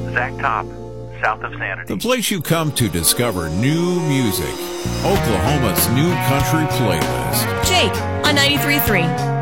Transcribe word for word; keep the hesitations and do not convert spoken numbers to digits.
Zach Top, south of Sanity. The place you come to discover new music. Oklahoma's new country playlist. Jake on ninety-three point three.